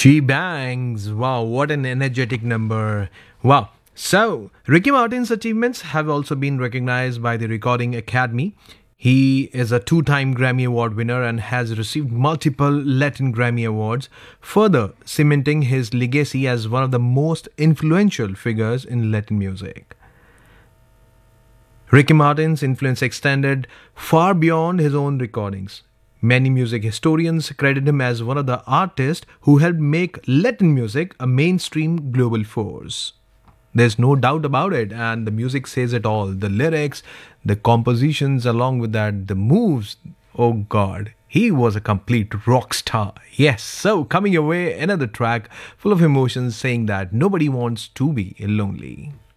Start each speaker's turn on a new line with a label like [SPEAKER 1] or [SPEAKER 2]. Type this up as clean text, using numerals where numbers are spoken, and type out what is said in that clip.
[SPEAKER 1] She bangs. Wow, what an energetic number. Wow. So, Ricky Martin's achievements have also been recognized by the Recording Academy. He is a two-time Grammy Award winner and has received multiple Latin Grammy Awards, further cementing his legacy as one of the most influential figures in Latin music. Ricky Martin's influence extended far beyond his own recordings. Many music historians credit him as one of the artists who helped make Latin music a mainstream global force. There's no doubt about it, and the music says it all. The lyrics, the compositions, along with that, the moves. Oh god, he was a complete rock star. Yes, so coming your way, another track full of emotions saying that nobody wants to be lonely.